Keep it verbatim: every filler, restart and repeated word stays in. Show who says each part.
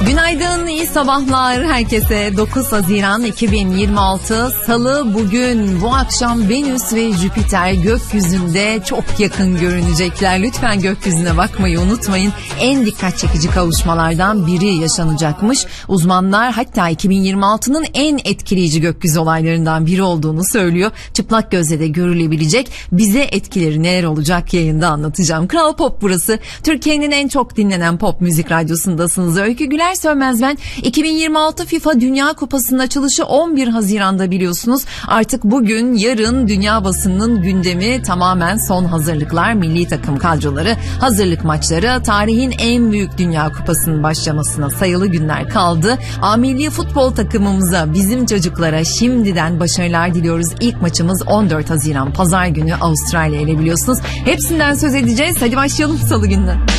Speaker 1: Günaydın, iyi sabahlar herkese. dokuz Haziran iki bin yirmi altı Salı bugün. Bu akşam Venüs ve Jüpiter gökyüzünde çok yakın görünecekler. Lütfen gökyüzüne bakmayı unutmayın. En dikkat çekici kavuşmalardan biri yaşanacakmış. Uzmanlar hatta iki bin yirmi altının en etkileyici gökyüzü olaylarından biri olduğunu söylüyor. Çıplak gözle de görülebilecek. Bize etkileri neler olacak yayında anlatacağım. Kral Pop burası. Türkiye'nin en çok dinlenen pop müzik radyosundasınız. Öykü Güler Sönmez ben. iki bin yirmi altı FIFA Dünya Kupası'nın açılışı on bir Haziran'da biliyorsunuz. Artık bugün, yarın dünya basınının gündemi tamamen son hazırlıklar, milli takım kadroları, hazırlık maçları, tarihin en büyük Dünya Kupası'nın başlamasına sayılı günler kaldı. A milli futbol takımımıza, bizim çocuklara şimdiden başarılar diliyoruz. İlk maçımız on dört Haziran Pazar günü Avustralya ile biliyorsunuz. Hepsinden söz edeceğiz. Hadi başlayalım Salı gününe.